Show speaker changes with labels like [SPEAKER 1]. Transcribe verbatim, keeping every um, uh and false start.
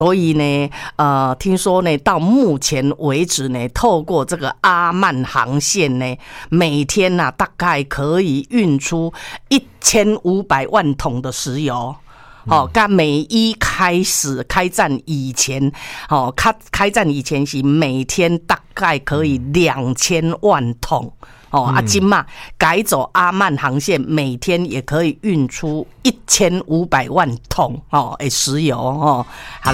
[SPEAKER 1] 所以呢，呃，听说呢，到目前为止呢，透过这个阿曼航线呢，每天呐、啊、大概可以运出一千五百万桶的石油。哦，甲美伊开始开战以前，哦，开开战以前是每天大概可以两千万桶。哦，啊，今嘛改走阿曼航线，每天也可以运出一千五百万桶哦，诶，石油哦。好。